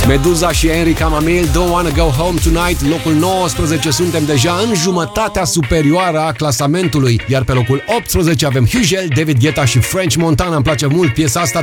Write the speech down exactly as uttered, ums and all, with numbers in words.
Meduza și Enrica Mamil, Don't Wanna Go Home Tonight. Locul nouăsprezece, suntem deja în jumătatea superioară a clasamentului. Iar pe locul optsprezece avem Hugel, David Guetta și French Montana. Îmi place mult piesa asta.